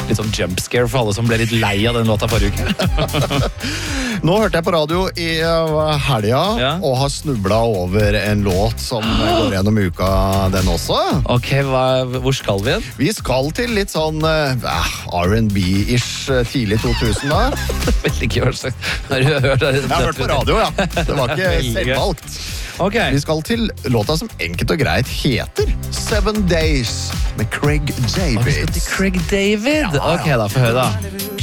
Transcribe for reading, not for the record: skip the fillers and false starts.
litt sånn jumpscare for alle som ble litt lei av den låta forrige uke. Nå hørte jeg på radio i helga, Ja. og har snublet over en låt som går gjennom uka, den også. Ok, hvor skal vi igjen? Vi skal til litt sånn R&B-ish tidlig 2000 da. Veldig kult. Har du hørt det? Jeg har hørt på radio, ja. Det var ikke Veldig gøy. selvvalgt. Ok. Vi skal til låta som enkelt og greit heter 7 Days med Craig Og vi skal David. til Craig David. Ok, da, få høre da.